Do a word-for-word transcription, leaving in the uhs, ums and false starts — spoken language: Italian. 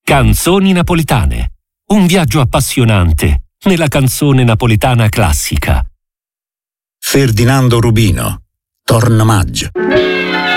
Canzoni napoletane. Un viaggio appassionante nella canzone napoletana classica. Ferdinando Rubino, Torna Maggio.